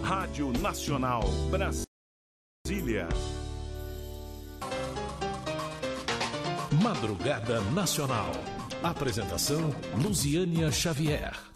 Rádio Nacional Brasília. Madrugada Nacional. Apresentação: Luziânia Xavier.